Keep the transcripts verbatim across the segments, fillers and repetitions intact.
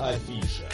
Афиша.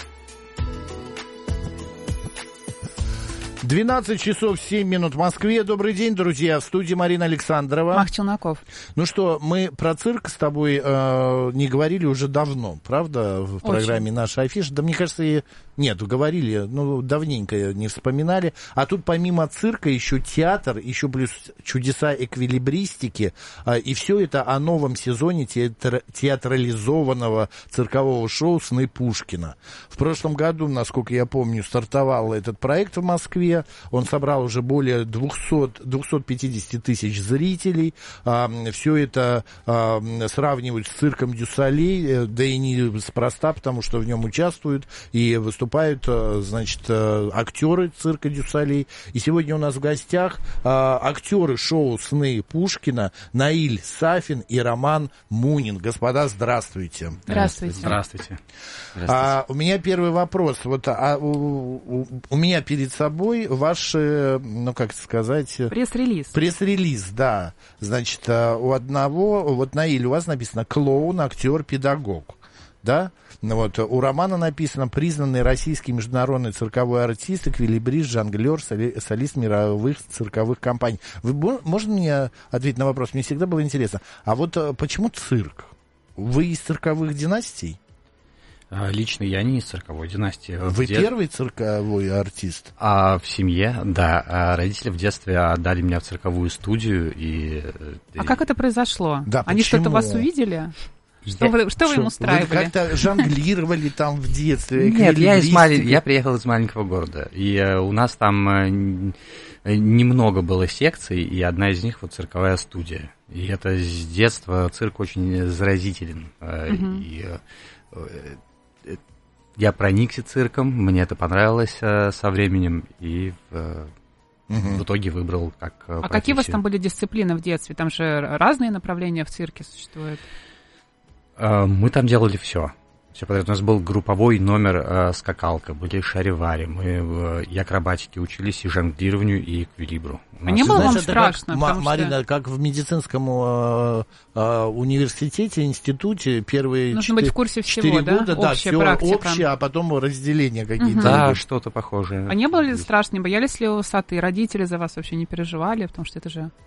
двенадцать часов семь минут в Москве. Добрый день, друзья. В студии Марина Александрова. Мах Челноков. Ну что, мы про цирк с тобой э, не говорили уже давно, правда, в программе «Наша афиша». Да мне кажется, и... нет, говорили, ну, давненько не вспоминали. А тут помимо цирка еще театр, еще плюс чудеса эквилибристики. Э, и все это о новом сезоне театр... театрализованного циркового шоу «Сны Пушкина». В прошлом году, насколько я помню, стартовал этот проект в Москве. Он собрал уже более двести пятьдесят тысяч зрителей. А, все это а, сравнивают с цирком Дю Солей, да и не спроста, потому что в нем участвуют и выступают, значит, актеры цирка Дю Солей. И сегодня у нас в гостях а, актеры шоу «Сны Пушкина» Наиль Сафин и Роман Мунин. Господа, здравствуйте. Здравствуйте. Здравствуйте. А, у меня первый вопрос. Вот, а, у, у, у меня перед собой ваш, ну, как сказать... Пресс-релиз. Пресс-релиз, да. Значит, у одного, вот, Наиль, у вас написано «клоун, актер, педагог». Да? Вот, у Романа написано «признанный российский международный цирковой артист, эквилибрист, жонглер, соли, солист мировых цирковых компаний». Вы можно мне ответить на вопрос? Мне всегда было интересно. А вот почему цирк? Вы из цирковых династий? Лично я не из цирковой династии. Вы Де... первый цирковой артист? А в семье, да. А родители в детстве отдали меня в цирковую студию. И... А как это произошло? Да, Они почему? что-то вас увидели? Что, я... вы, что вы им устраивали? Вы как-то жонглировали там в детстве? Нет, я, из малень... я приехал из маленького города. И uh, у нас там uh, немного было секций, и одна из них вот цирковая студия. И это с детства цирк очень заразителен. Uh, uh-huh. И... Uh, Я проникся цирком, мне это понравилось э, со временем, и э, угу. в итоге выбрал как э, А профессию. какие у вас там были дисциплины в детстве? Там же разные направления в цирке существуют. Э, мы там делали все. Все подряд. У нас был групповой номер э, скакалка, были шаривари, мы э, и акробатике учились, и жонглированию, и эквилибру. А нас... не было Знаешь, вам страшно? Как, что... Марина, как в медицинском э, э, университете, институте, первые Нужно четыре, быть в курсе всего, четыре да? года, да, общая все практика. общее, а потом разделения какие-то. Угу. Да, что-то похожее. А не было ли страшно, не боялись ли высоты? Родители за вас вообще не переживали, потому что это же...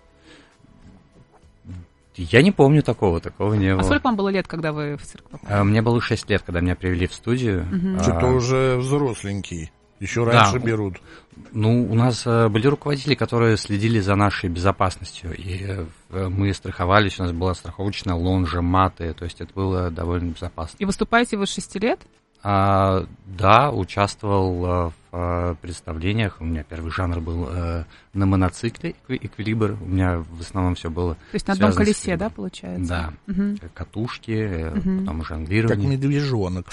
Я не помню такого, такого не было. А сколько вам было лет, когда вы в цирк попали? Мне было шесть лет, когда меня привели в студию. Угу. Что-то а... уже взросленький, еще раньше да, берут. Ну, у нас были руководители, которые следили за нашей безопасностью, и мы страховались, у нас была страховочная лонжа, маты, то есть это было довольно безопасно. И выступаете вы с шести лет? А, да, участвовал в представлениях. У меня первый жанр был э, на моноцикле, эквилибр. У меня в основном все было. То есть на одном колесе, да, получается? Да. Угу. Катушки, угу. потом жонглирование. Как медвежонок.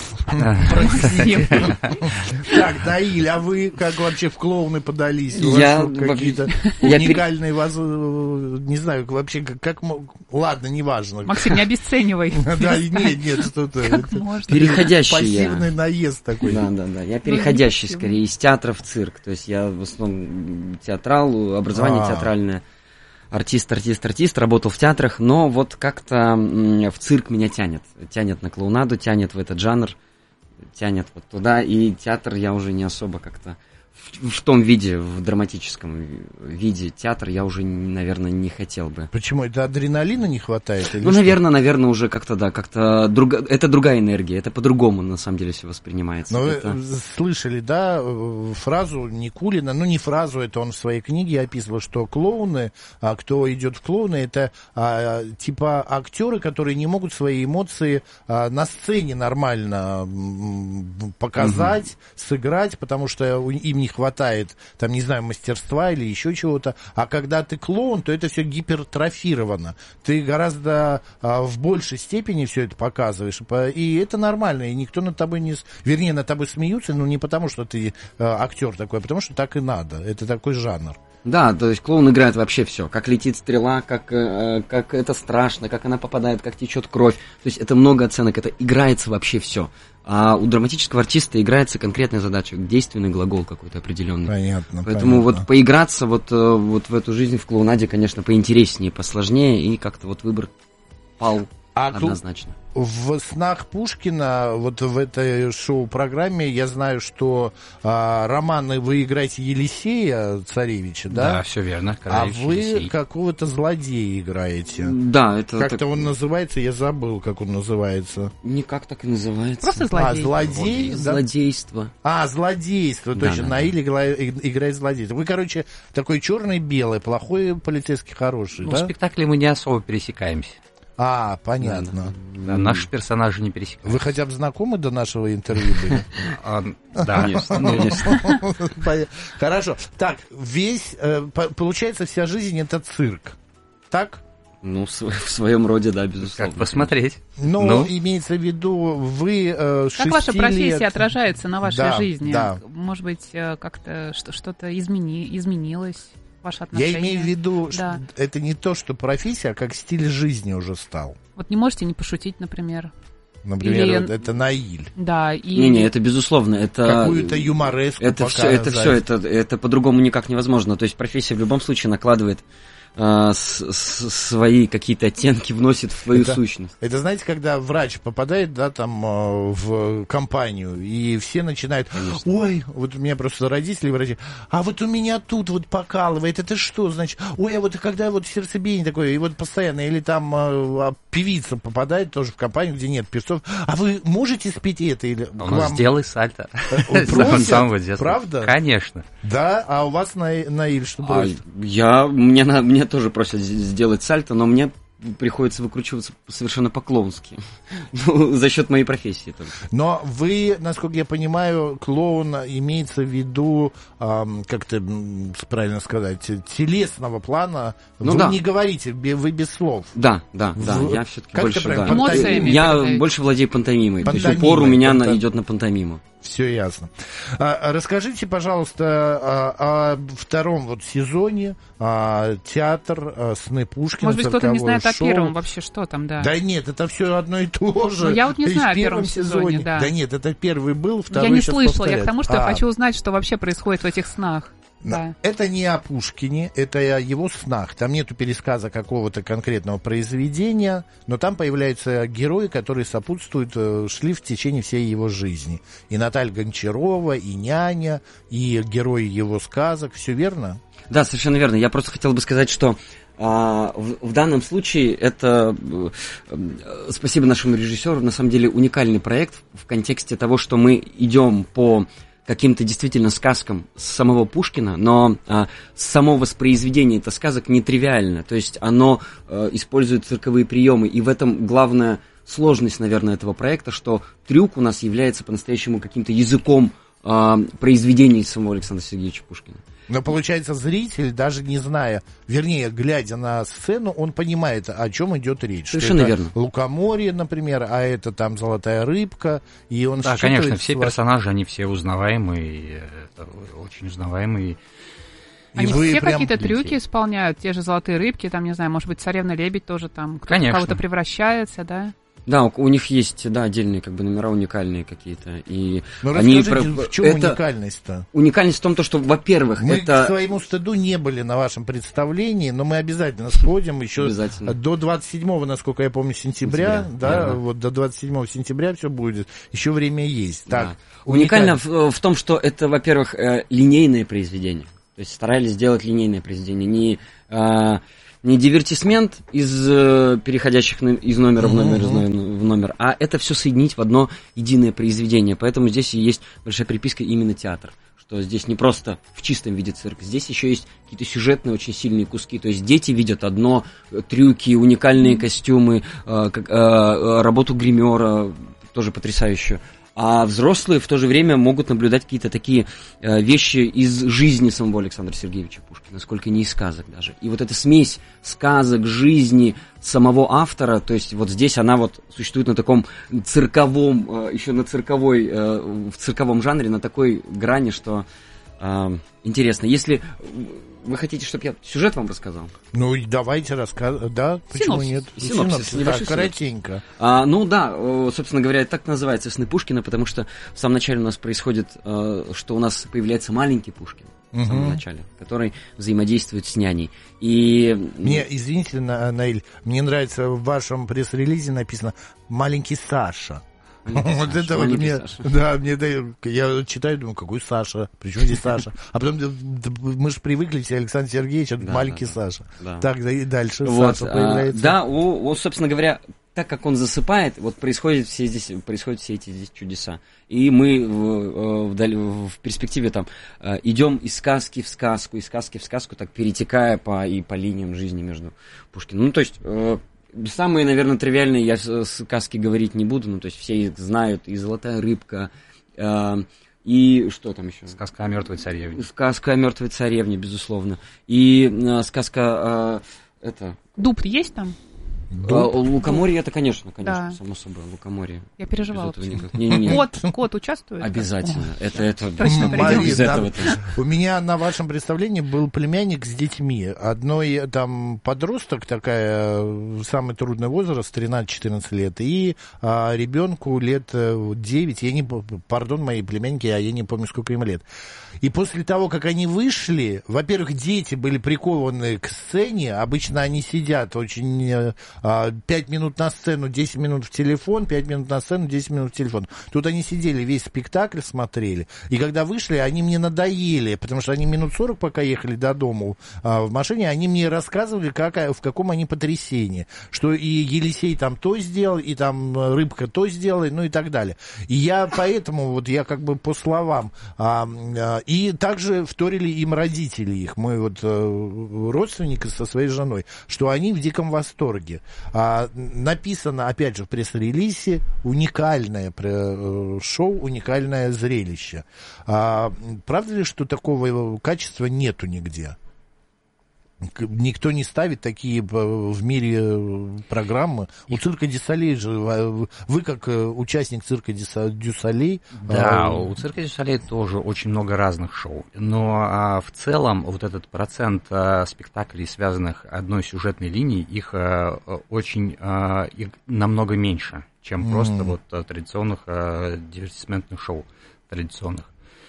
Так, Наиль, а вы как вообще в клоуны подались? У вас какие-то уникальные, не знаю, вообще как... Ладно, неважно. Максим, не обесценивай. Да, нет, нет, что-то... Переходящий я. Пассивный наезд такой. Да, да, да. Я переходящий скорее из театра в цирк. То есть я в основном театрал, образование А-а-а. театральное. Артист, артист, артист, работал в театрах, но вот как-то в цирк меня тянет. Тянет на клоунаду, тянет в этот жанр, тянет вот туда. И театр я уже не особо как-то... В, в том виде, в драматическом виде театр я уже, наверное, не хотел бы. Почему? Это адреналина не хватает? Или ну, что? наверное, наверное, уже как-то, да, как-то друг... это другая энергия, это по-другому, на самом деле, все воспринимается. Но это... вы слышали, да, фразу Никулина, ну, не фразу, это он в своей книге описывал, что клоуны, а кто идет в клоуны, это а, типа актеры, которые не могут свои эмоции а, на сцене нормально показать, угу. сыграть, потому что им не хватает, там, не знаю, мастерства или еще чего-то, а когда ты клоун, то это все гипертрофировано. Ты гораздо а, в большей степени все это показываешь, и это нормально, и никто над тобой не... Вернее, над тобой смеются, но не потому, что ты а, актер такой, а потому, что так и надо. Это такой жанр. Да, то есть клоун играет вообще все. Как летит стрела, как, э, как это страшно, как она попадает, как течет кровь. То есть это много оценок, это играется вообще все. А у драматического артиста играется конкретная задача, действенный глагол какой-то определенный. Понятно. Поэтому понятно. вот поиграться вот, вот в эту жизнь в клоунаде, конечно, поинтереснее, посложнее, и как-то вот выбор пал а однозначно. в «Снах Пушкина», вот в этой шоу-программе, я знаю, что а, романы вы играете Елисея Царевича, да? Да, все верно. А вы Елисей. какого-то злодея играете. Да, это... Как-то так... он называется, я забыл, как он называется. Никак так и называется. Просто злодей. А, злодей? Да? Злодейство. А, злодейство, Да, точно. да, Наиль игла- играет злодейство. Вы, короче, такой черный-белый, плохой полицейский, хороший, Ну, да? в спектакле мы не особо пересекаемся. А, понятно. Да, наши персонажи не пересекаются. Вы хотя бы знакомы до нашего интервью были? А, да, Конечно, конечно. Хорошо. Так, весь, э, по- получается, вся жизнь это цирк. Так? Ну, в в своем роде, да, безусловно. Как посмотреть. Но Ну? имеется в виду, вы э, Как ваша шести профессия лет- отражается на вашей Да, жизни? да. Может быть, э, как-то что- что-то измени- изменилось? Ваши Я отношения? имею в виду, Да. что это не то, что профессия, а как стиль жизни уже стал. Вот не можете не пошутить, например. Например, Или- вот это Наиль. Да, и... Не-не, это безусловно, это... Какую-то юмореску Это все, это показать. все, это, это по-другому никак невозможно. То есть профессия в любом случае накладывает э, с- с- свои какие-то оттенки, вносит в твою Это- сущность. Это, знаете, когда врач попадает, да, там, э, в компанию, и все начинают, ой, вот у меня просто родители врачи, а вот у меня тут вот покалывает, это что, значит, ой, а вот когда вот сердцебиение такое, и вот постоянно, или там э, певица попадает тоже в компанию, где нет певцов, а вы можете спеть это? Или У к нас вам- сделай сальто. Э, С просят? самого детства. Правда? Конечно. Да, а у вас, На- Наиль, что А бросит? я, мне, на- мне тоже просят з- сделать сальто, но мне приходится выкручиваться совершенно по-клоунски. Ну, за счет моей профессии только. Но вы, насколько я понимаю, клоун имеется в виду, ам, как это м, правильно сказать, телесного плана. Ну вы да. не говорите, бе- вы без слов. Да, да, да, В- я все-таки как больше, это прям да. Эмоциями Я передаете? больше владею пантомимой. То есть Пантомимой, упор у меня на- панто- идет на пантомиму. Все ясно. А, расскажите, пожалуйста, о, о втором вот сезоне а, театр а, «Сны Пушкина». Может быть, кто-то не цирковое знает о шоу. первом вообще, что там, да. Да нет, это все одно и то же. Ну, я вот не И знаю в о первом первом сезоне, да. Да нет, это первый был, второй Я не сейчас слышала, я к повторяют. тому, что я А, хочу узнать, что вообще происходит в этих снах. Но Да. это не о Пушкине, это о его снах. Там нету пересказа какого-то конкретного произведения, но там появляются герои, которые сопутствуют, э, шли в течение всей его жизни. И Наталья Гончарова, и няня, и герои его сказок. Все верно? Да, совершенно верно. Я просто хотел бы сказать, что а, в, в данном случае это, э, э, спасибо нашему режиссеру, на самом деле уникальный проект в контексте того, что мы идем по каким-то действительно сказкам самого Пушкина, но а, само воспроизведение этих сказок нетривиально, то есть оно а, использует цирковые приемы, и в этом главная сложность, наверное, этого проекта, что трюк у нас является по-настоящему каким-то языком а, произведений самого Александра Сергеевича Пушкина. Но получается, зритель, даже не зная, вернее, глядя на сцену, он понимает, о чем идет речь. Совершенно что это верно. Лукоморье, например, а это там золотая рыбка, и он Да, считывает конечно, все сва- персонажи, они все узнаваемые, и, э, это очень узнаваемые. И Они вы все прям- какие-то трюки детей. исполняют, те же золотые рыбки, там, не знаю, может быть, царевна-лебедь тоже там, кто-то в Конечно. кого-то превращается, да? Да, у, у них есть, да, отдельные как бы номера уникальные какие-то, и Ну, они расскажите, про- в чем это- уникальность-то? Уникальность в том, то, что, во-первых, Мы это... к своему стыду не были на вашем представлении, но мы обязательно сходим еще Обязательно. до двадцать седьмого, насколько я помню, сентября, Сентября, да, верно. вот до двадцать седьмого сентября все будет, еще время есть. Да. Так, Уникально уникальность. в, в том, что это, во-первых, э, линейное произведение. То есть старались сделать линейное произведение. Не, э, не дивертисмент из э, переходящих на- из номера в номер, из номера в номер, а это все соединить в одно единое произведение. Поэтому здесь и есть большая приписка именно театр. Что здесь не просто в чистом виде цирк, здесь еще есть какие-то сюжетные очень сильные куски. То есть дети видят одно, э, трюки, уникальные костюмы, э, как, э, э, работу гримера, тоже потрясающую. А взрослые в то же время могут наблюдать какие-то такие э, вещи из жизни самого Александра Сергеевича Пушкина, сколько не из сказок даже. И вот эта смесь сказок, жизни самого автора, то есть вот здесь она вот существует на таком цирковом, э, еще на цирковой, э, в цирковом жанре, на такой грани, что э, интересно. Если вы хотите, чтобы я сюжет вам рассказал? Ну, и давайте рассказывать, да, почему Синопсис. нет? Синопсис, Так, небольшой коротенько. А, ну да, э, собственно говоря, так называется «Сны Пушкина», потому что в самом начале у нас происходит, э, что у нас появляется маленький Пушкин. в самом начале, который взаимодействует с няней. И... Мне, извините, Наиль, мне нравится, в вашем пресс-релизе написано «маленький Саша». Вот это вот мне, да, мне дает, я читаю, думаю, какой Саша, причем здесь Саша, а потом мы же привыкли, Александр Сергеевич, это маленький Саша. Так, да и дальше Саша появляется. Да, вот, собственно говоря, так как он засыпает, вот происходят все здесь, происходят все эти здесь чудеса. И мы в, в, в перспективе там идем из сказки в сказку, из сказки в сказку, так перетекая по, и по линиям жизни между Пушкиным. Ну, то есть, самые, наверное, тривиальные я сказки говорить не буду, ну, то есть, все их знают, и «Золотая рыбка», и что там еще? Сказка о мертвой царевне. Сказка о мертвой царевне, безусловно. И сказка, это... Дуб есть там? А, лукоморье это, конечно, конечно, да. Само собой, лукоморье. Я переживала. Не, не, не. Кот, кот участвует? Обязательно. О. Это, это точно Мария, без да, этого. У меня на вашем представлении был племянник с детьми. Одной там подросток, такая, самый трудный возраст, тринадцать-четырнадцать лет, и а, ребенку лет девять, я не, пардон, мои племянники, а я не помню, сколько им лет. И после того, как они вышли, во-первых, дети были прикованы к сцене, обычно они сидят очень... пять минут на сцену, десять минут в телефон, пять минут на сцену, десять минут в телефон. Тут они сидели, весь спектакль смотрели. И когда вышли, они мне надоели, потому что они минут сорок, пока ехали до дому а, в машине, они мне рассказывали, как, в каком они потрясении. Что и Елисей там то сделал, и там рыбка то сделала, ну и так далее. И я поэтому, вот я как бы по словам... А, а, и также вторили им родители их, мой вот а, родственник со своей женой, что они в диком восторге. А, написано, опять же, в пресс-релизе, уникальное шоу, уникальное зрелище. А, правда ли, что такого качества нету нигде? Никто не ставит такие в мире программы. У цирка Дю Солей же, вы как участник цирка Дю Солей... Да, а... у цирка Дю Солей тоже очень много разных шоу. Но а, в целом вот этот процент а, спектаклей, связанных одной сюжетной линией, их а, очень а, их намного меньше, чем mm. просто вот а, традиционных а, дивертисментных шоу, традиционных.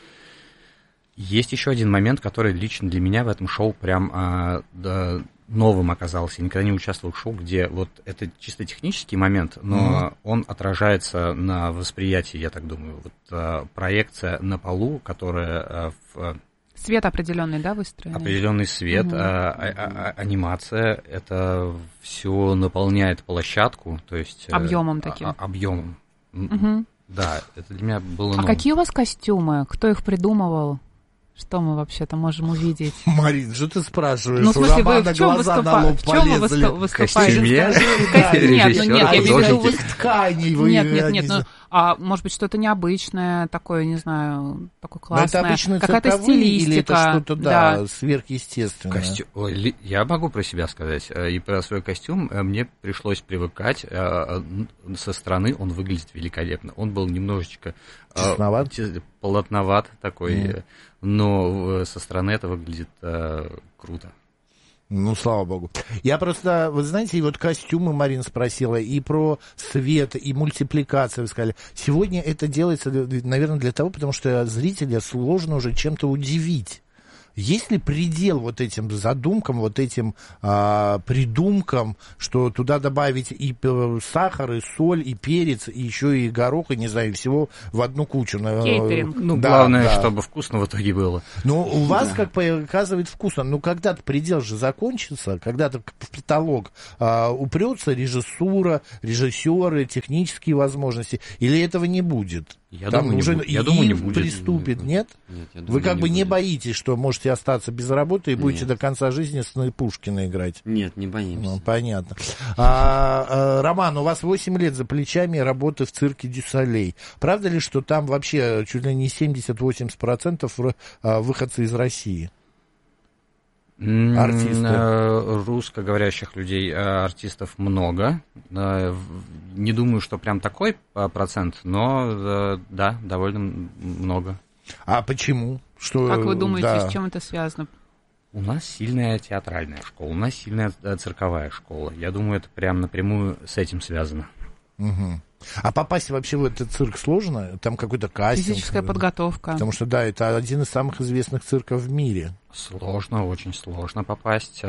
Есть еще один момент, который лично для меня в этом шоу прям а, да, новым оказался. Я никогда не участвовал в шоу, где вот это чисто технический момент, но mm-hmm. он отражается на восприятии, я так думаю. Вот а, проекция на полу, которая а, в... Свет определенный, да, выстроен? Определенный свет, mm-hmm. а, а, а, анимация, это все наполняет площадку, то есть... Объемом таким. А, объемом. Mm-hmm. Да, это для меня было новым. А какие у вас костюмы? Кто их придумывал? Что мы вообще-то можем увидеть? Марин, что ты спрашиваешь? Ну, в смысле, вы в чем, выступа... в чем вы выступаете? Нет, ну нет, я имею в виду... Вы... тканей. Вы... Нет, нет, нет, ну, а может быть, что-то необычное, такое, не знаю, такое классное. Но это обычно какая-то стилистика. Или это что-то, да, да. сверхъестественное? Костю... Ой, я могу про себя сказать. И про свой костюм мне пришлось привыкать. Со стороны он выглядит великолепно. Он был немножечко... Тесноват? Полотноват такой, mm. но со стороны это выглядит э, круто. Ну, слава богу. Я просто, вы знаете, и вот костюмы Марина спросила, и про свет, и мультипликацию, вы сказали. Сегодня это делается, наверное, для того, потому что зрителя сложно уже чем-то удивить. Есть ли предел вот этим задумкам, вот этим а, придумкам, что туда добавить и сахар, и соль, и перец, и еще и горох, и, не знаю, всего в одну кучу? Кейтеринг. Ну, да, главное, да. чтобы вкусно в итоге было. Ну, у вас, да. как показывает, вкусно. Ну, когда-то предел же закончится, когда-то в потолок а, упрется режиссура, режиссеры, технические возможности, или этого не будет? Я Там думаю, уже не, я думаю, не будет. Приступит, нет? Нет, я думаю, Вы как не бы будет. не боитесь, что можете остаться без работы и будете Нет. до конца жизни с Пушкина играть? Нет, не боимся. Ну, понятно. А, а, Роман, у вас восемь лет за плечами работы в цирке Дю Солей. Правда ли, что там вообще чуть ли не семьдесят-восемьдесят процентов выходцы из России? Артисты. Русскоговорящих людей, артистов много. Не думаю, что прям такой процент, но да, довольно много. А почему? Что, как вы думаете, да. с чем это связано? У нас сильная театральная школа, у нас сильная цирковая школа. Я думаю, это прям напрямую с этим связано. Угу. А попасть вообще в этот цирк сложно? Там какой-то кастинг? Физическая подготовка. Потому что, да, это один из самых известных цирков в мире. Сложно, очень сложно попасть.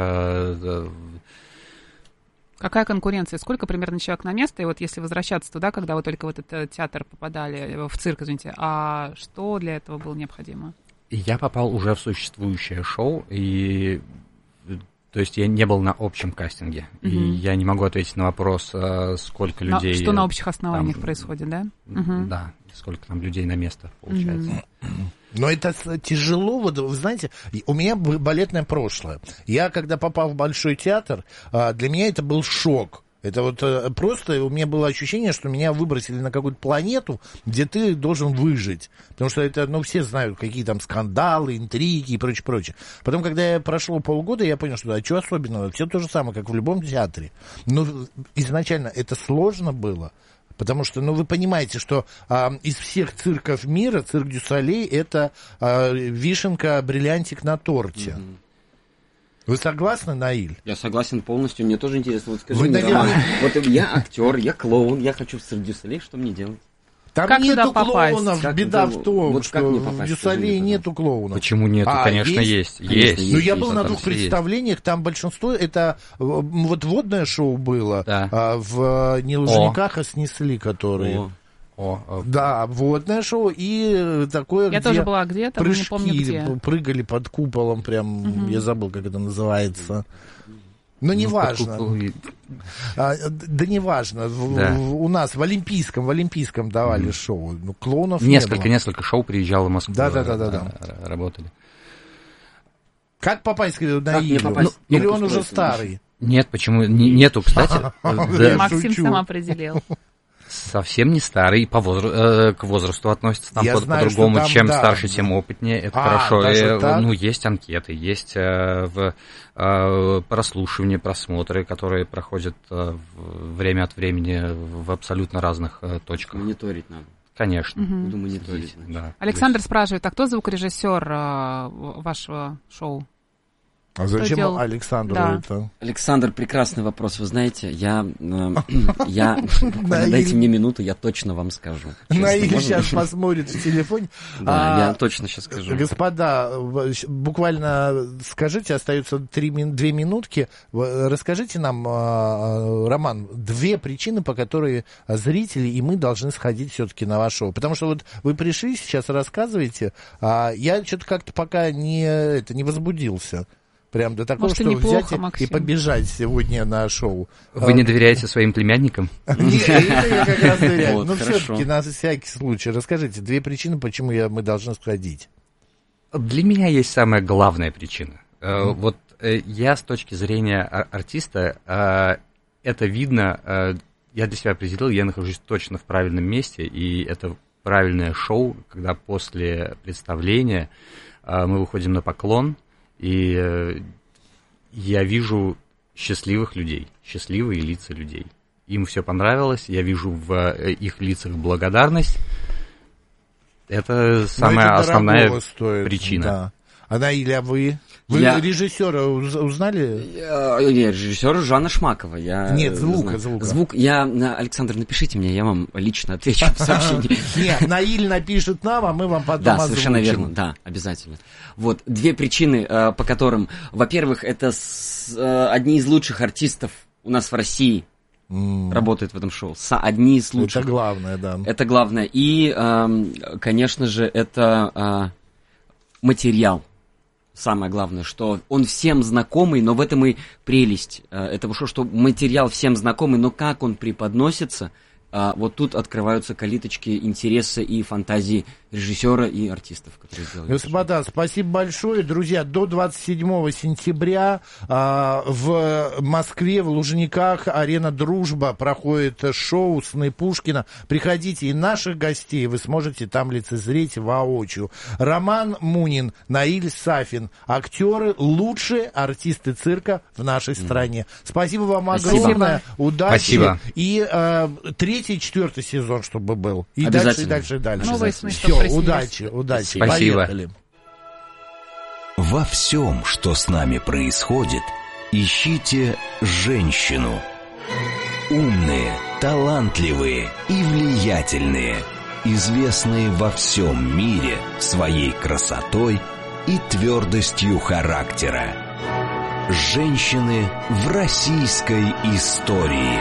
Какая конкуренция? Сколько примерно человек на место? И вот если возвращаться туда, когда вы только в этот театр попадали, в цирк, извините, а что для этого было необходимо? Я попал уже в существующее шоу, и то есть я не был на общем кастинге. Uh-huh. И я не могу ответить на вопрос, сколько людей... На, что на общих основаниях там происходит, да? Uh-huh. Да, сколько там людей на место получается. Uh-huh. Но это тяжело, вот, вы знаете, у меня балетное прошлое. Я, когда попал в Большой театр, для меня это был шок. Это вот просто у меня было ощущение, что меня выбросили на какую-то планету, где ты должен выжить. Потому что это, ну, все знают, какие там скандалы, интриги и прочее, прочее. Потом, когда я прошло полгода, я понял, что а что особенного? Все то же самое, как в любом театре. Но изначально это сложно было. Потому что, ну, вы понимаете, что а, из всех цирков мира цирк дю Солей это а, вишенка, бриллиантик на торте. Mm-hmm. Вы согласны, Наиль? Я согласен полностью. Мне тоже интересно. Вот скажи Вы, мне, наверное... Роман, вот я актер, я клоун, я хочу в цирк дю Солей, что мне делать? Там как нету клоунов. Как беда туда... в том, вот что в дю Солей нету клоунов. Почему нету? А, Конечно, есть. Есть. есть. есть. Ну, я есть, был на двух представлениях, есть. Там большинство, это вот водное шоу было, да. а, в «Не Лужниках», а снесли, которые... О. О, о. Да, водное шоу и такое, я где тоже была где-то, прыжки, не помню где. Прыгали под куполом, прям, угу. Я забыл, как это называется. Но ну, неважно. А, да неважно. Да. В, у нас в Олимпийском, в Олимпийском давали mm. шоу. Ну, клоунов несколько, не было. Несколько шоу приезжало в Москву. Да, да, да, да, да. Работали. Как попасть к Наилю? Ну, или он уже старый? Нет, почему? Нету, кстати. Максим сам определил. Совсем не старый, по возрасту, э, к возрасту относится там под, знаю, по-другому, там, чем да, старше, тем опытнее, это а, хорошо. И, ну, есть анкеты, есть э, в, э, прослушивания, просмотры, которые проходят э, время от времени в абсолютно разных э, точках. Мониторить надо. Конечно. Угу. Буду мониторить. Да. Александр спрашивает, а кто звукорежиссер э, вашего шоу? А зачем делал... Александру да. это? Александр, прекрасный вопрос. Вы знаете, я, э, я дайте мне минуту, я точно вам скажу. Наиль сейчас посмотрит в телефоне. Да, а, я точно сейчас скажу. Господа, буквально скажите, остается три, две минутки. Расскажите нам, Роман, две причины, по которой зрители и мы должны сходить все-таки на ваше шоу. Потому что вот вы пришли, сейчас рассказываете, а я что-то как-то пока не, это, не возбудился. Прям до такого, Может, что неплохо, взять Максим. и побежать сегодня на шоу. Вы не доверяете своим племянникам? Нет, это я как раз доверяю. Но все-таки на всякий случай расскажите две причины, почему мы должны сходить. Для меня есть самая главная причина. Вот я с точки зрения артиста, это видно, я для себя определил, я нахожусь точно в правильном месте, и это правильное шоу, когда после представления мы выходим на поклон, и э, я вижу счастливых людей, счастливые лица людей. Им все понравилось, я вижу в э, их лицах благодарность. Это самая это основная стоит, причина. Да. А Наиля, вы? Вы я... режиссера узнали? Я... Нет, режиссера Жанна Шмакова. Я... Нет, звука, звука. Звук. Я... Александр, напишите мне, я вам лично отвечу в сообщении. Нет, Наиль напишет нам, а мы вам потом Да, совершенно верно, да, обязательно. Вот, две причины, по которым, во-первых, это одни из лучших артистов у нас в России работают в этом шоу. Одни из лучших. Это главное, да. Это главное. И, конечно же, это материал. Самое главное, что он всем знакомый, но в этом и прелесть э, этого шоу, что материал всем знакомый, но как он преподносится, э, вот тут открываются калиточки интереса и фантазии режиссера и артистов, которые сделали. Господа, спасибо большое. Друзья, до двадцать седьмого сентября э, в Москве, в Лужниках, арена «Дружба» проходит шоу «Сны Пушкина». Приходите, и наших гостей вы сможете там лицезреть воочию. Роман Мунин, Наиль Сафин, актеры, лучшие артисты цирка в нашей стране. Спасибо вам огромное. Спасибо. Удачи. Спасибо. И э, третий, четвертый сезон, чтобы был. И дальше, и дальше, и дальше. Новые сны, все, удачи, удачи. Спасибо. Поехали. Во всем, что с нами происходит, ищите женщину. Умные, талантливые и влиятельные, известные во всем мире своей красотой и твердостью характера. Женщины в российской истории.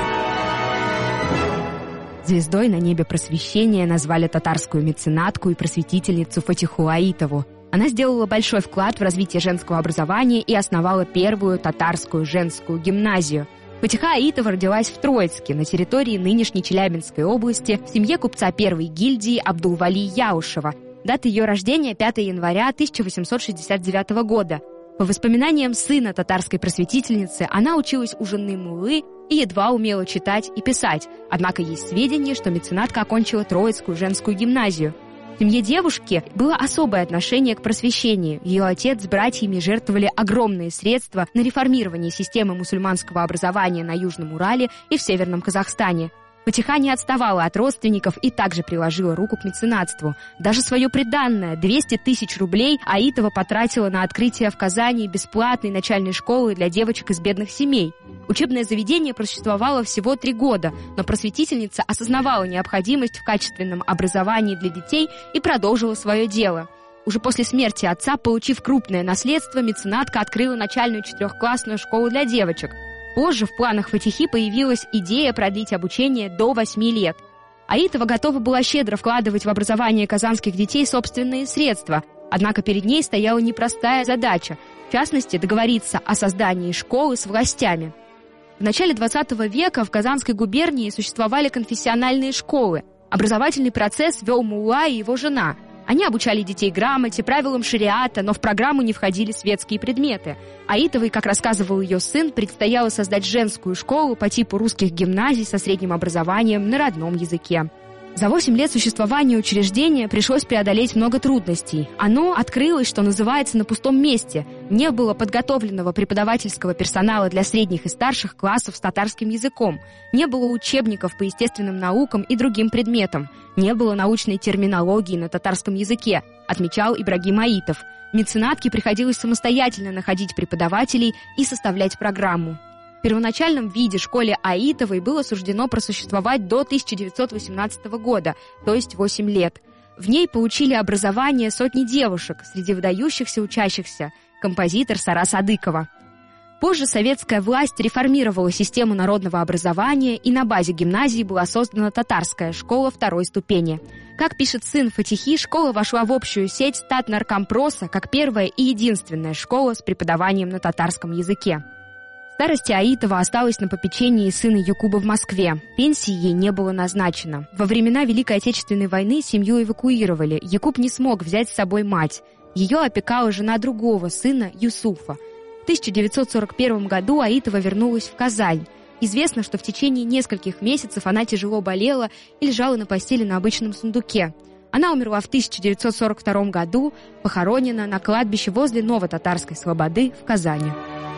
Звездой на небе просвещения назвали татарскую меценатку и просветительницу Фатиху Аитову. Она сделала большой вклад в развитие женского образования и основала первую татарскую женскую гимназию. Фатиха Аитова родилась в Троицке, на территории нынешней Челябинской области, в семье купца первой гильдии Абдулвали Яушева. Дата ее рождения пятого января тысяча восемьсот шестьдесят девятого года. По воспоминаниям сына татарской просветительницы, она училась у жены муллы и едва умела читать и писать, однако есть сведения, что меценатка окончила Троицкую женскую гимназию. В семье девушки было особое отношение к просвещению. Ее отец с братьями жертвовали огромные средства на реформирование системы мусульманского образования на Южном Урале и в Северном Казахстане. Фатиха не отставала от родственников и также приложила руку к меценатству. Даже свое приданное, двести тысяч рублей, Аитова потратила на открытие в Казани бесплатной начальной школы для девочек из бедных семей. Учебное заведение просуществовало всего три года, но просветительница осознавала необходимость в качественном образовании для детей и продолжила свое дело. Уже после смерти отца, получив крупное наследство, меценатка открыла начальную четырехклассную школу для девочек. Позже в планах Фатихи появилась идея продлить обучение до восьми лет. Аитова готова была щедро вкладывать в образование казанских детей собственные средства, однако перед ней стояла непростая задача, в частности, договориться о создании школы с властями. В начале двадцатого века в Казанской губернии существовали конфессиональные школы. Образовательный процесс вел мулла и его жена. Они обучали детей грамоте, правилам шариата, но в программу не входили светские предметы. Аитовой, как рассказывал ее сын, предстояло создать женскую школу по типу русских гимназий со средним образованием на родном языке. За восемь лет существования учреждения пришлось преодолеть много трудностей. Оно открылось, что называется, на пустом месте. Не было подготовленного преподавательского персонала для средних и старших классов с татарским языком. Не было учебников по естественным наукам и другим предметам. Не было научной терминологии на татарском языке, отмечал Ибрагим Аитов. Меценатке приходилось самостоятельно находить преподавателей и составлять программу. В первоначальном виде школе Аитовой было суждено просуществовать до тысяча девятьсот восемнадцатого года, то есть восемь лет. В ней получили образование сотни девушек, среди выдающихся учащихся композитор Сара Садыкова. Позже советская власть реформировала систему народного образования, и на базе гимназии была создана татарская школа второй ступени. Как пишет сын Фатихи, школа вошла в общую сеть Татнаркомпроса как первая и единственная школа с преподаванием на татарском языке. В старости Аитова осталась на попечении сына Якуба в Москве. Пенсии ей не было назначено. Во времена Великой Отечественной войны семью эвакуировали. Якуб не смог взять с собой мать. Ее опекала жена другого сына, Юсуфа. В тысяча девятьсот сорок первом году Аитова вернулась в Казань. Известно, что в течение нескольких месяцев она тяжело болела и лежала на постели на обычном сундуке. Она умерла в тысяча девятьсот сорок втором году, похоронена на кладбище возле Новотатарской Слободы в Казани.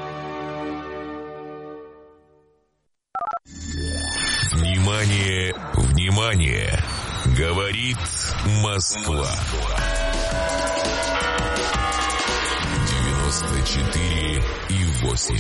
Внимание, внимание! Говорит Москва. девяносто четыре и восемь.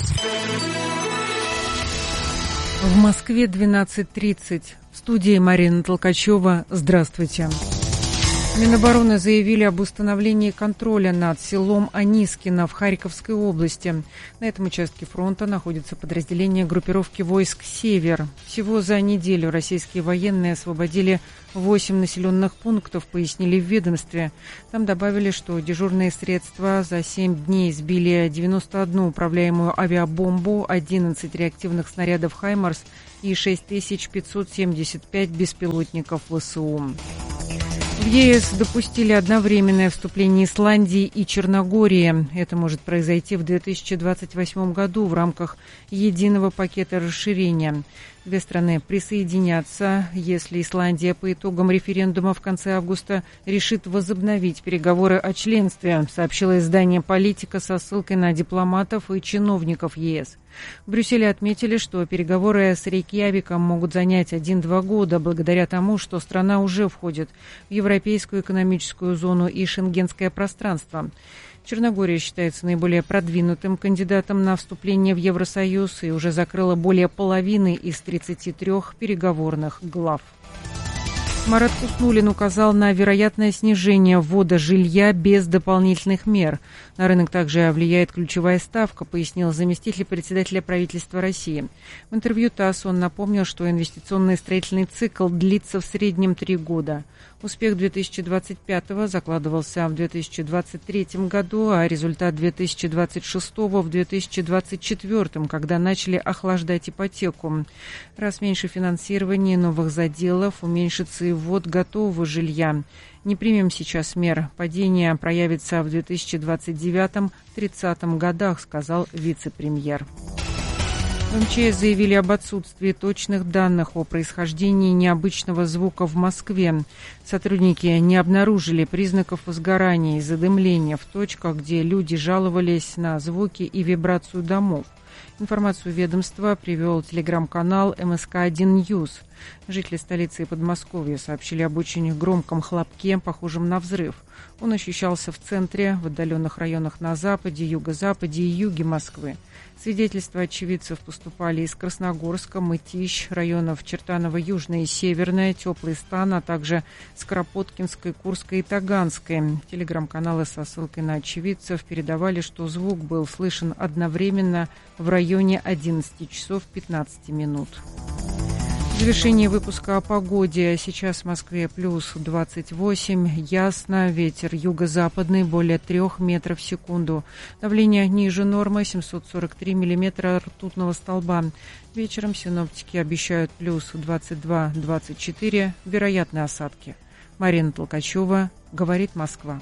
В Москве двенадцать тридцать. В студии Марина Толкачева. Здравствуйте. Минобороны заявили об установлении контроля над селом Анискино в Харьковской области. На этом участке фронта находится подразделение группировки войск «Север». Всего за неделю российские военные освободили восемь населенных пунктов, пояснили в ведомстве. Там добавили, что дежурные средства за семь дней сбили девяносто одну управляемую авиабомбу, одиннадцать реактивных снарядов «Хаймарс» и шесть тысяч пятьсот семьдесят пять беспилотников ВСУ. В ЕС допустили одновременное вступление Исландии и Черногории. Это может произойти в две тысячи двадцать восьмом году в рамках единого пакета расширения. Две страны присоединятся, если Исландия по итогам референдума в конце августа решит возобновить переговоры о членстве, сообщило издание «Политика» со ссылкой на дипломатов и чиновников ЕС. В Брюсселе отметили, что переговоры с Рейкьявиком могут занять один-два года, благодаря тому, что страна уже входит в Европейскую экономическую зону и Шенгенское пространство. Черногория считается наиболее продвинутым кандидатом на вступление в Евросоюз и уже закрыла более половины из тридцати трёх переговорных глав. Марат Хуснуллин указал на вероятное снижение ввода жилья без дополнительных мер. На рынок также влияет ключевая ставка, пояснил заместитель председателя правительства России. В интервью ТАСС он напомнил, что инвестиционный строительный цикл длится в среднем три года. Успех две тысячи двадцать пятого закладывался в две тысячи двадцать третьем году, а результат две тысячи двадцать шестого в две тысячи двадцать четвёртом, когда начали охлаждать ипотеку. Раз меньше финансирования новых заделов, уменьшится и ввод готового жилья. Не примем сейчас мер. Падение проявится в две тысячи двадцать девятом — тридцатом годах, сказал вице-премьер. В МЧС заявили об отсутствии точных данных о происхождении необычного звука в Москве. Сотрудники не обнаружили признаков возгорания и задымления в точках, где люди жаловались на звуки и вибрацию домов. Информацию ведомства привел телеграм-канал эм эс ка один Ньюс. Жители столицы и Подмосковья сообщили об очень громком хлопке, похожем на взрыв. Он ощущался в центре, в отдаленных районах на западе, юго-западе и юге Москвы. Свидетельства очевидцев поступали из Красногорска, Мытищ, районов Чертаново, Южное и Северное, Теплый Стан, а также Скоропоткинской, Курской и Таганской. Телеграм-каналы со ссылкой на очевидцев передавали, что звук был слышен одновременно в районе одиннадцати часов пятнадцати минут. В завершении выпуска о погоде. Сейчас в Москве плюс двадцать восемь, ясно, ветер юго-западный более трех метров в секунду. Давление ниже нормы семьсот сорок три миллиметра ртутного столба. Вечером синоптики обещают плюс двадцать два - двадцать четыре, вероятны осадки. Марина Толкачева, говорит Москва.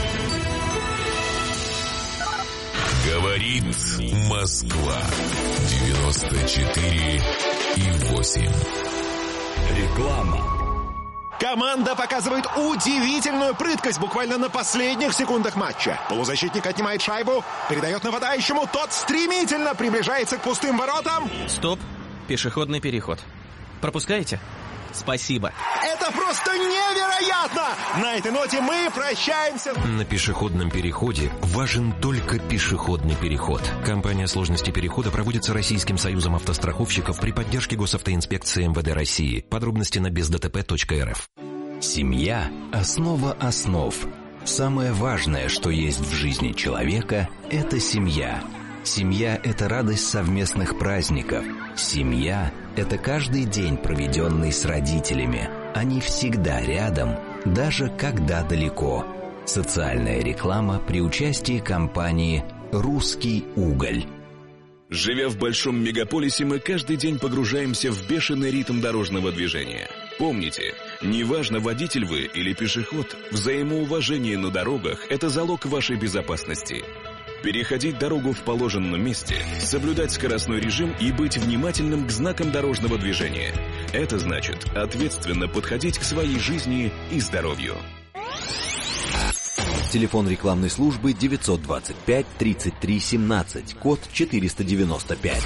Говорит Москва. девяносто четыре и восемь. Реклама. Команда показывает удивительную прыткость буквально на последних секундах матча. Полузащитник отнимает шайбу, передает нападающему, тот стремительно приближается к пустым воротам. Стоп, пешеходный переход. Пропускаете? Спасибо. Это просто невероятно! На этой ноте мы прощаемся. На пешеходном переходе важен только пешеходный переход. Компания сложности перехода проводится Российским союзом автостраховщиков при поддержке госавтоинспекции эм вэ дэ России. Подробности на без дэ тэ пэ точка эр эф. Семья – основа основ. Самое важное, что есть в жизни человека – это семья. Семья – это радость совместных праздников. Семья – это каждый день, проведенный с родителями. Они всегда рядом, даже когда далеко. Социальная реклама при участии компании «Русский уголь». Живя в большом мегаполисе, мы каждый день погружаемся в бешеный ритм дорожного движения. Помните, неважно, водитель вы или пешеход, взаимоуважение на дорогах – это залог вашей безопасности. Переходить дорогу в положенном месте, соблюдать скоростной режим и быть внимательным к знакам дорожного движения. Это значит ответственно подходить к своей жизни и здоровью. Телефон рекламной службы девятьсот двадцать пять тридцать три семнадцать, код четыреста девяносто пять.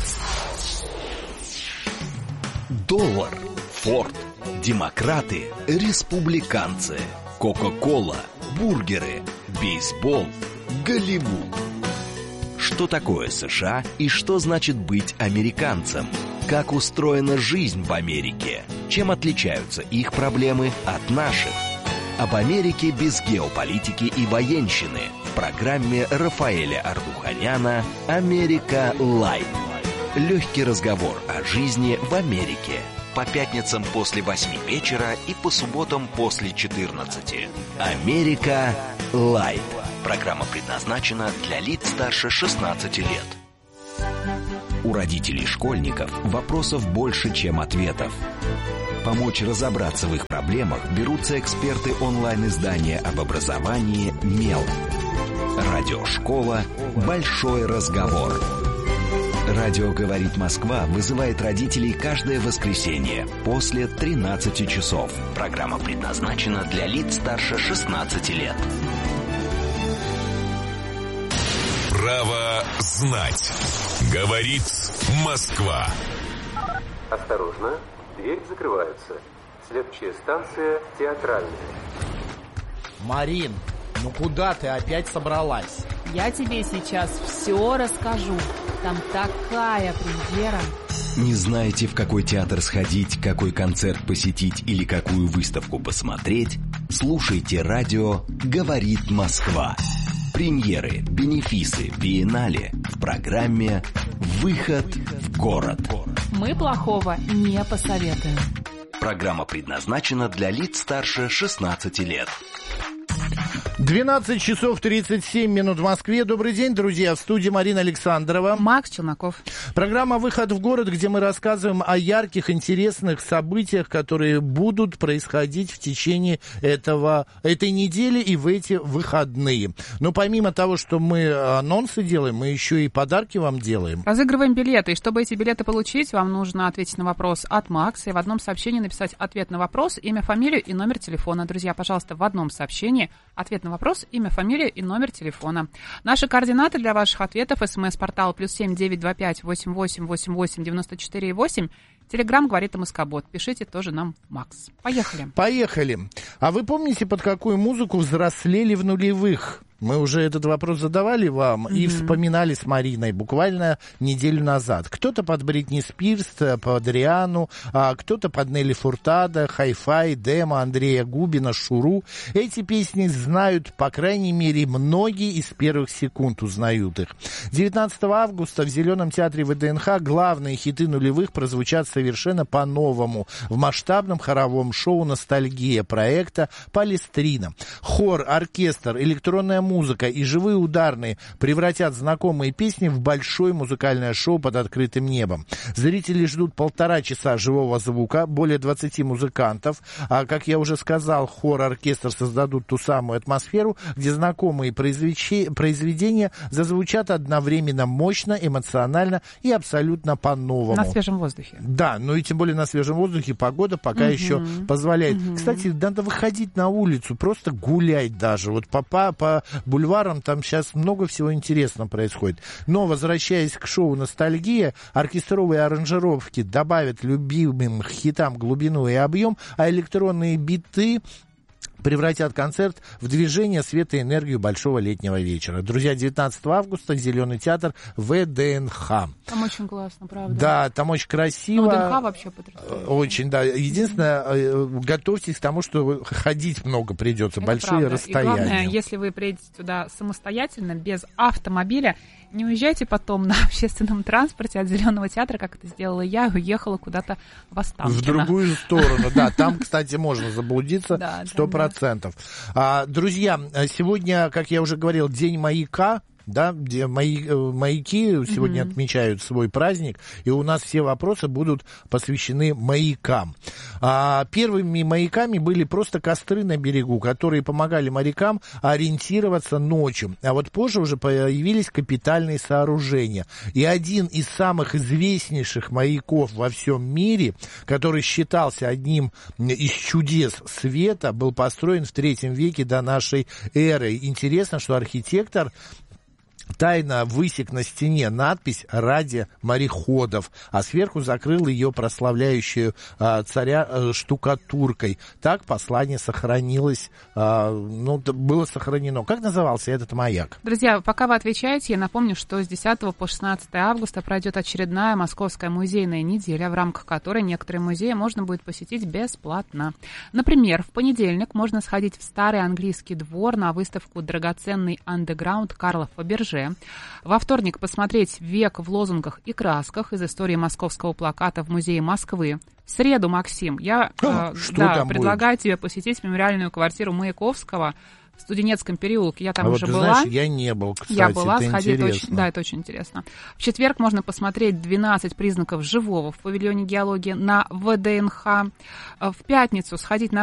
Доллар, Форд, демократы, республиканцы, Кока-кола, бургеры, бейсбол, Голливуд. Что такое США и что значит быть американцем? Как устроена жизнь в Америке? Чем отличаются их проблемы от наших? Об Америке без геополитики и военщины в программе Рафаэля Ардуханяна «Америка Лайт». Легкий разговор о жизни в Америке. По пятницам после восьми вечера и по субботам после четырнадцати. «Америка Лайт». Программа предназначена для лиц старше шестнадцати лет. У родителей школьников вопросов больше, чем ответов. Помочь разобраться в их проблемах берутся эксперты онлайн-издания об образовании «Мел». Радиошкола «Большой разговор». Радио «Говорит Москва» вызывает родителей каждое воскресенье после тринадцати часов. Программа предназначена для лиц старше шестнадцати лет. Право знать. Говорит Москва. Осторожно, дверь закрывается. Следующая станция Театральная. Марин, ну куда ты опять собралась? Я тебе сейчас все расскажу. Там такая премьера. Не знаете, в какой театр сходить, какой концерт посетить или какую выставку посмотреть? Слушайте радио «Говорит Москва». Премьеры, бенефисы, биеннале в программе «Выход в город». Мы плохого не посоветуем. Программа предназначена для лиц старше шестнадцати лет. двенадцать часов тридцать семь минут в Москве. Добрый день, друзья. В студии Марина Александрова. Макс Челноков. Программа «Выход в город», где мы рассказываем о ярких, интересных событиях, которые будут происходить в течение этого, этой недели и в эти выходные. Но помимо того, что мы анонсы делаем, мы еще и подарки вам делаем. Разыгрываем билеты. И чтобы эти билеты получить, вам нужно ответить на вопрос от Макса и в одном сообщении написать ответ на вопрос, имя, фамилию и номер телефона. Друзья, пожалуйста, в одном сообщении ответ на вопрос, имя, фамилия и номер телефона. Наши координаты для ваших ответов: смс-портал плюс семь девять два пять восемь восемь восемь восемь девяносто четыре восемь. Телеграм говорит МСК-бот. Пишите тоже нам, Макс. Поехали. Поехали. А вы помните, под какую музыку взрослели в нулевых? Мы уже этот вопрос задавали вам mm-hmm. и вспоминали с Мариной буквально неделю назад. Кто-то под Бритни Спирс, под Риану, а кто-то под Нелли Фуртадо, Хай-Фай, Демо, Андрея Губина, Шуру. Эти песни знают, по крайней мере, многие из первых секунд узнают их. девятнадцатого августа в Зеленом театре ВДНХ главные хиты нулевых прозвучат совершенно по-новому в масштабном хоровом шоу «Ностальгия» проекта «Палестрина». Хор, оркестр, электронная музыка и живые ударные превратят знакомые песни в большое музыкальное шоу под открытым небом. Зрители ждут полтора часа живого звука, более двадцати музыкантов. А, как я уже сказал, хор, оркестр создадут ту самую атмосферу, где знакомые произведения зазвучат одновременно мощно, эмоционально и абсолютно по-новому. На свежем воздухе. Да, ну и тем более на свежем воздухе погода пока угу. еще позволяет. Угу. Кстати, надо выходить на улицу, просто гулять даже. Вот по, по, по бульварам там сейчас много всего интересного происходит. Но, возвращаясь к шоу «Ностальгия», оркестровые аранжировки добавят любимым хитам глубину и объем, а электронные биты превратят концерт в движение, свет и энергию большого летнего вечера. Друзья, девятнадцатого августа Зеленый театр ВДНХ. Там очень классно, правда. Да, там очень красиво. Ну, ВДНХ вообще потрясающе. Очень, да. Единственное, готовьтесь к тому, что ходить много придется, это большие правда. расстояния. И главное, если вы приедете туда самостоятельно, без автомобиля, не уезжайте потом на общественном транспорте от Зеленого театра, как это сделала я, и уехала куда-то в Останкино. В другую сторону, да. Там, кстати, можно заблудиться сто процентов. А, друзья, сегодня, как я уже говорил, День маяка. Да, где маяки сегодня mm-hmm. отмечают свой праздник, и у нас все вопросы будут посвящены маякам. А первыми маяками были просто костры на берегу, которые помогали морякам ориентироваться ночью. А вот позже уже появились капитальные сооружения. И один из самых известнейших маяков во всем мире, который считался одним из чудес света, был построен в третьем веке до нашей эры. Интересно, что архитектор тайно высек на стене надпись «Ради мореходов», а сверху закрыл ее прославляющую а, царя а, штукатуркой. Так послание сохранилось, а, ну, было сохранено. Как назывался этот маяк? Друзья, пока вы отвечаете, я напомню, что с десятого по шестнадцатое августа пройдет очередная Московская музейная неделя, в рамках которой некоторые музеи можно будет посетить бесплатно. Например, в понедельник можно сходить в Старый английский двор на выставку «Драгоценный андеграунд» Карла Фаберже. Во вторник посмотреть «Век в лозунгах и красках» из истории московского плаката в Музее Москвы. В среду, Максим, я а, э, да, предлагаю будет? тебе посетить мемориальную квартиру Маяковского в Студенецком переулке. Я там а уже вот, была. Знаешь, я не был, кстати, я была, это сходить интересно. Очень, да, это очень интересно. В четверг можно посмотреть двенадцать признаков живого в павильоне геологии на ВДНХ. В пятницу сходить на